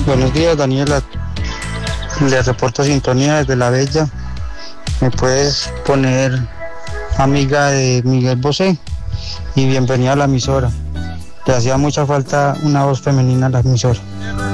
Buenos días, Daniela. Le reporto sintonía desde La Bella. ¿Me puedes poner amiga de Miguel Bosé? Y bienvenida a la emisora. Le hacía mucha falta una voz femenina a la emisora.